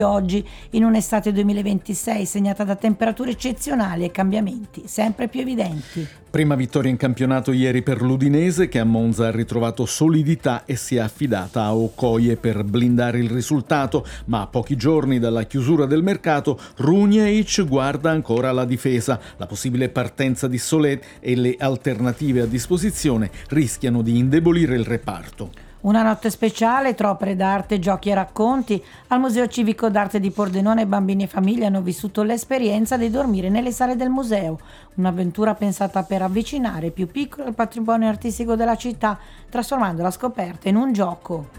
Oggi, in un'estate 2026 segnata da temperature eccezionali e cambiamenti sempre più evidenti. Prima vittoria in campionato ieri per l'Udinese, che a Monza ha ritrovato solidità e si è affidata a Okoye per blindare il risultato, ma a pochi giorni dalla chiusura del mercato Runjaic guarda ancora alla difesa. La possibile partenza di Solet e le alternative a disposizione rischiano di indebolire il reparto. Una notte speciale tra opere d'arte, giochi e racconti. Al Museo Civico d'Arte di Pordenone bambini e famiglie hanno vissuto l'esperienza di dormire nelle sale del museo. Un'avventura pensata per avvicinare i più piccoli al patrimonio artistico della città, trasformando la scoperta in un gioco.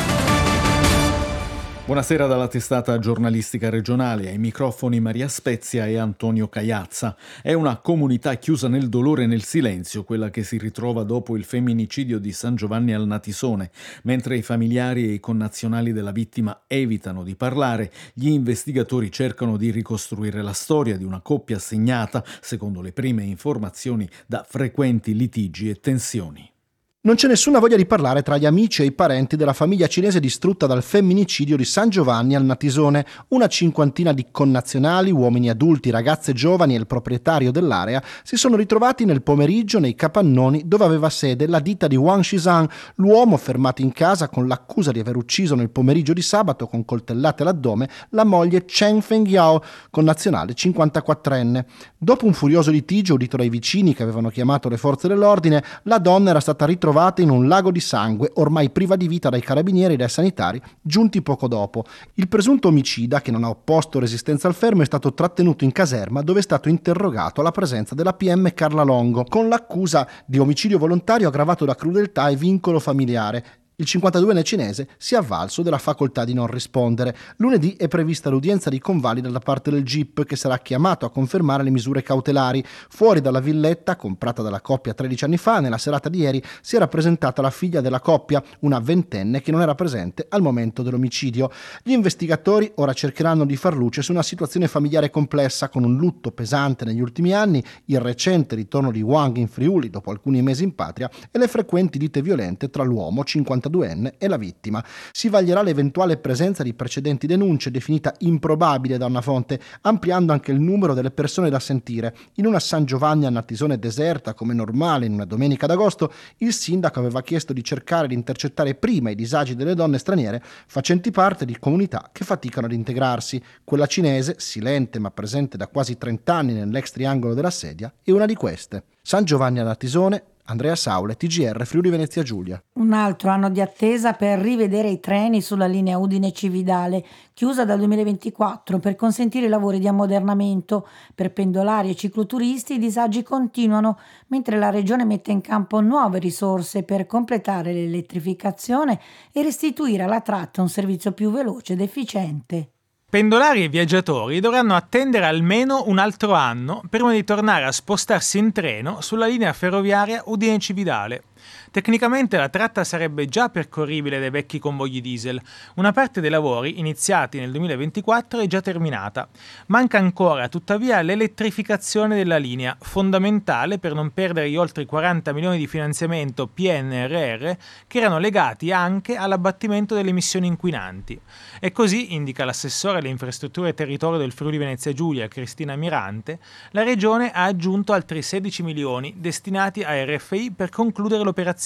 Buonasera dalla testata giornalistica regionale, ai microfoni Maria Spezia e Antonio Caiazza. È una comunità chiusa nel dolore e nel silenzio, quella che si ritrova dopo il femminicidio di San Giovanni al Natisone. Mentre i familiari e i connazionali della vittima evitano di parlare, gli investigatori cercano di ricostruire la storia di una coppia segnata, secondo le prime informazioni, da frequenti litigi e tensioni. Non c'è nessuna voglia di parlare tra gli amici e i parenti della famiglia cinese distrutta dal femminicidio di San Giovanni al Natisone. Una cinquantina di connazionali, uomini adulti, ragazze giovani e il proprietario dell'area si sono ritrovati nel pomeriggio nei capannoni dove aveva sede la ditta di Wang Shizang, l'uomo fermato in casa con l'accusa di aver ucciso nel pomeriggio di sabato con coltellate all'addome la moglie Chen Fengyao, connazionale 54enne. Dopo un furioso litigio udito dai vicini che avevano chiamato le forze dell'ordine, la donna era stata ritrovata in un lago di sangue, ormai priva di vita dai carabinieri e dai sanitari, giunti poco dopo. Il presunto omicida, che non ha opposto resistenza al fermo, è stato trattenuto in caserma dove è stato interrogato alla presenza della PM Carla Longo, con l'accusa di omicidio volontario aggravato da crudeltà e vincolo familiare. Il 52enne cinese si è avvalso della facoltà di non rispondere. Lunedì è prevista l'udienza di convalida da parte del GIP, che sarà chiamato a confermare le misure cautelari. Fuori dalla villetta, comprata dalla coppia 13 anni fa, nella serata di ieri si era presentata la figlia della coppia, una ventenne che non era presente al momento dell'omicidio. Gli investigatori ora cercheranno di far luce su una situazione familiare complessa, con un lutto pesante negli ultimi anni, il recente ritorno di Wang in Friuli dopo alcuni mesi in patria e le frequenti liti violente tra l'uomo 52enne e la vittima. Si vaglierà l'eventuale presenza di precedenti denunce, definita improbabile da una fonte, ampliando anche il numero delle persone da sentire. In una San Giovanni al Natisone deserta, come normale in una domenica d'agosto, il sindaco aveva chiesto di cercare di intercettare prima i disagi delle donne straniere facenti parte di comunità che faticano ad integrarsi. Quella cinese, silente ma presente da quasi 30 anni nell'ex triangolo della Sedia, è una di queste. San Giovanni al Natisone, Andrea Saule, TGR Friuli Venezia Giulia. Un altro anno di attesa per rivedere i treni sulla linea Udine-Cividale, chiusa dal 2024 per consentire i lavori di ammodernamento. Per pendolari e cicloturisti i disagi continuano, mentre la Regione mette in campo nuove risorse per completare l'elettrificazione e restituire alla tratta un servizio più veloce ed efficiente. Pendolari e viaggiatori dovranno attendere almeno un altro anno prima di tornare a spostarsi in treno sulla linea ferroviaria Udine-Cividale. Tecnicamente la tratta sarebbe già percorribile dai vecchi convogli diesel. Una parte dei lavori, iniziati nel 2024, è già terminata. Manca ancora, tuttavia, l'elettrificazione della linea, fondamentale per non perdere gli oltre 40 milioni di finanziamento PNRR che erano legati anche all'abbattimento delle emissioni inquinanti. E così, indica l'assessore alle infrastrutture e territorio del Friuli Venezia Giulia, Cristina Mirante, la Regione ha aggiunto altri 16 milioni destinati a RFI per concludere l'operazione.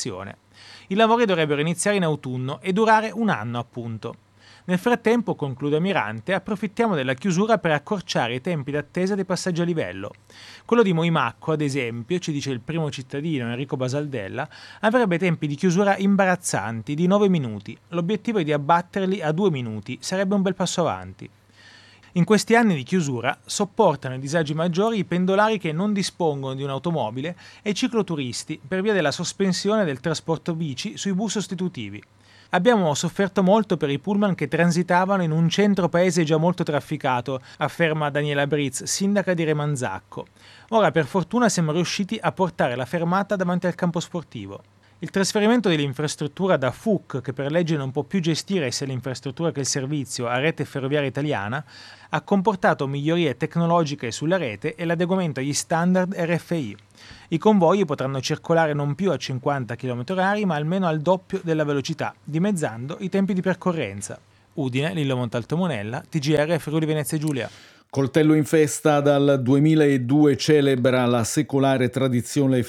I lavori dovrebbero iniziare in autunno e durare un anno, appunto. Nel frattempo, conclude Mirante, approfittiamo della chiusura per accorciare i tempi d'attesa dei passaggi a livello. Quello di Moimacco, ad esempio, ci dice il primo cittadino Enrico Basaldella, avrebbe tempi di chiusura imbarazzanti di 9 minuti. L'obiettivo è di abbatterli a 2 minuti, sarebbe un bel passo avanti. In questi anni di chiusura sopportano i disagi maggiori i pendolari che non dispongono di un'automobile e i cicloturisti per via della sospensione del trasporto bici sui bus sostitutivi. Abbiamo sofferto molto per i pullman che transitavano in un centro paese già molto trafficato, afferma Daniela Briz, sindaca di Remanzacco. Ora per fortuna siamo riusciti a portare la fermata davanti al campo sportivo. Il trasferimento dell'infrastruttura da FUC, che per legge non può più gestire sia l'infrastruttura che il servizio, a Rete Ferroviaria Italiana, ha comportato migliorie tecnologiche sulla rete e l'adeguamento agli standard RFI. I convogli potranno circolare non più a 50 km/h, ma almeno al doppio della velocità, dimezzando i tempi di percorrenza. Udine, Lillo Montalto Monella, TGR Friuli Venezia Giulia. Coltello in Festa dal 2002 celebra la secolare tradizione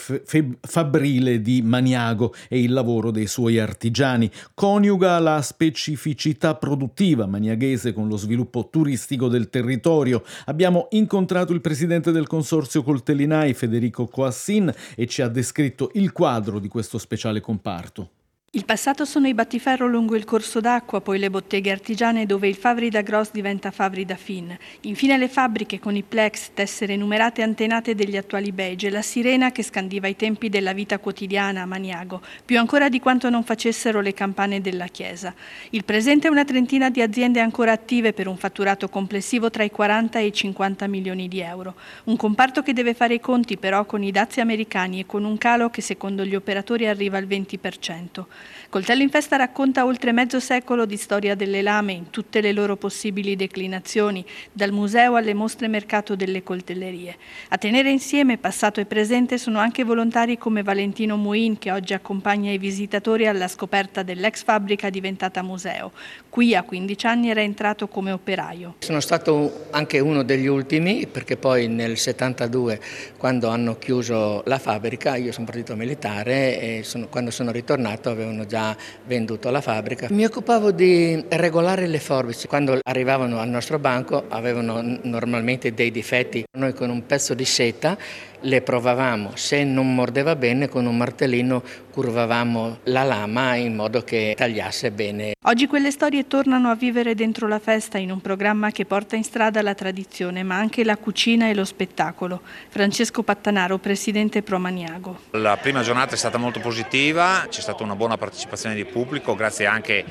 fabbrile di Maniago e il lavoro dei suoi artigiani. Coniuga la specificità produttiva maniaghese con lo sviluppo turistico del territorio. Abbiamo incontrato il presidente del consorzio Coltellinai, Federico Coassin, e ci ha descritto il quadro di questo speciale comparto. Il passato sono i battiferro lungo il corso d'acqua, poi le botteghe artigiane dove il Favri da Gros diventa Favri da Fin. Infine le fabbriche con i plex, tessere numerate antenate degli attuali beige, la sirena che scandiva i tempi della vita quotidiana a Maniago, più ancora di quanto non facessero le campane della chiesa. Il presente è una trentina di aziende ancora attive per un fatturato complessivo tra i 40 e i 50 milioni di euro. Un comparto che deve fare i conti però con i dazi americani e con un calo che secondo gli operatori arriva al 20%. Coltello in Festa racconta oltre mezzo secolo di storia delle lame in tutte le loro possibili declinazioni, dal museo alle mostre mercato delle coltellerie. A tenere insieme passato e presente sono anche volontari come Valentino Muin, che oggi accompagna i visitatori alla scoperta dell'ex fabbrica diventata museo. Qui a 15 anni era entrato come operaio. Sono stato anche uno degli ultimi, perché poi nel 72, quando hanno chiuso la fabbrica, io sono partito militare e quando sono ritornato avevano già venduto la fabbrica. Mi occupavo di regolare le forbici. Quando arrivavano al nostro banco avevano normalmente dei difetti. Noi con un pezzo di seta le provavamo, se non mordeva bene con un martellino curvavamo la lama in modo che tagliasse bene. Oggi quelle storie tornano a vivere dentro la festa in un programma che porta in strada la tradizione ma anche la cucina e lo spettacolo. Francesco Pattanaro, presidente Pro Maniago. La prima giornata è stata molto positiva, c'è stata una buona partecipazione di pubblico grazie anche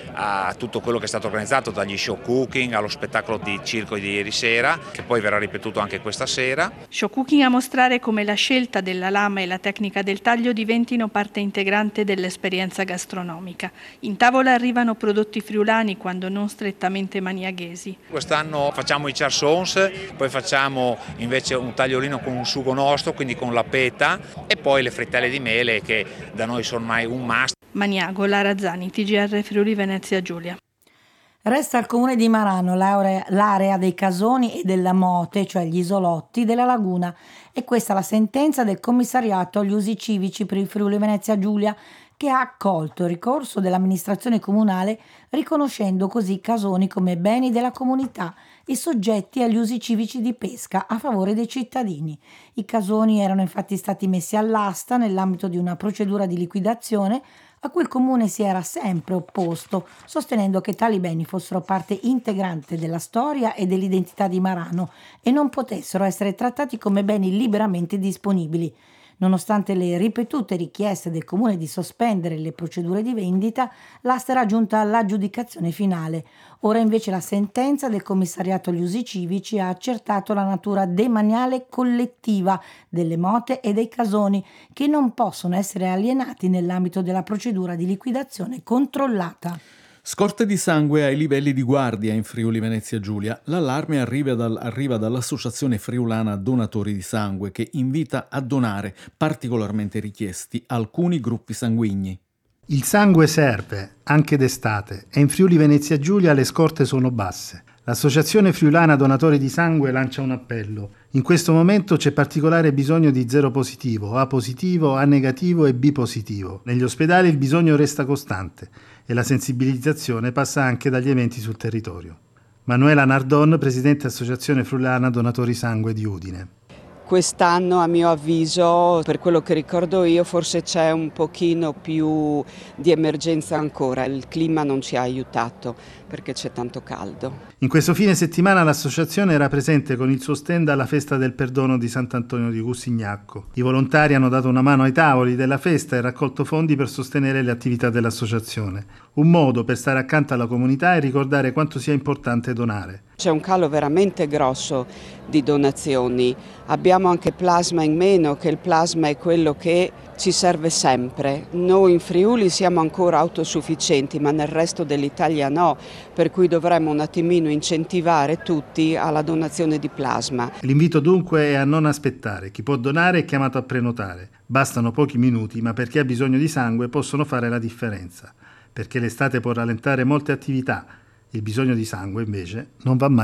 a tutto quello che è stato organizzato, dagli show cooking allo spettacolo di circo di ieri sera, che poi verrà ripetuto anche questa sera. Show cooking a mostrare come la scelta della lama e la tecnica del taglio diventino parte integrante dell'esperienza gastronomica. In tavola arrivano prodotti friulani quando non strettamente maniaghesi. Quest'anno facciamo i charsons, poi facciamo invece un tagliolino con un sugo nostro, quindi con la peta, e poi le frittelle di mele che da noi sono ormai un must. Maniago, Lara Zani, TGR Friuli Venezia Giulia. Resta al comune di Marano l'area dei casoni e della mote, cioè gli isolotti della laguna. E questa è la sentenza del commissariato agli usi civici per il Friuli Venezia Giulia, che ha accolto il ricorso dell'amministrazione comunale riconoscendo così i casoni come beni della comunità e soggetti agli usi civici di pesca a favore dei cittadini. I casoni erano infatti stati messi all'asta nell'ambito di una procedura di liquidazione a cui il comune si era sempre opposto, sostenendo che tali beni fossero parte integrante della storia e dell'identità di Marano e non potessero essere trattati come beni liberamente disponibili. Nonostante le ripetute richieste del comune di sospendere le procedure di vendita, l'asta era giunta all'aggiudicazione finale. Ora invece la sentenza del commissariato agli usi civici ha accertato la natura demaniale collettiva delle mote e dei casoni, che non possono essere alienati nell'ambito della procedura di liquidazione controllata. Scorte di sangue ai livelli di guardia in Friuli Venezia Giulia. L'allarme arriva dall'Associazione Friulana Donatori di Sangue, che invita a donare, particolarmente richiesti, alcuni gruppi sanguigni. Il sangue serve, anche d'estate, e in Friuli Venezia Giulia le scorte sono basse. L'Associazione Friulana Donatori di Sangue lancia un appello. In questo momento c'è particolare bisogno di zero positivo, A positivo, A negativo e B positivo. Negli ospedali il bisogno resta costante e la sensibilizzazione passa anche dagli eventi sul territorio. Manuela Nardon, presidente Associazione Friulana Donatori Sangue di Udine. Quest'anno, a mio avviso, per quello che ricordo io, forse c'è un pochino più di emergenza ancora. Il clima non ci ha aiutato perché c'è tanto caldo. In questo fine settimana l'associazione era presente con il suo stand alla festa del perdono di Sant'Antonio di Gussignacco. I volontari hanno dato una mano ai tavoli della festa e raccolto fondi per sostenere le attività dell'associazione. Un modo per stare accanto alla comunità e ricordare quanto sia importante donare. C'è un calo veramente grosso di donazioni. Abbiamo anche plasma in meno, che il plasma è quello che ci serve sempre. Noi in Friuli siamo ancora autosufficienti, ma nel resto dell'Italia no, per cui dovremmo un attimino incentivare tutti alla donazione di plasma. L'invito dunque è a non aspettare. Chi può donare è chiamato a prenotare. Bastano pochi minuti, ma per chi ha bisogno di sangue possono fare la differenza, perché l'estate può rallentare molte attività Il bisogno di sangue, invece, non va mai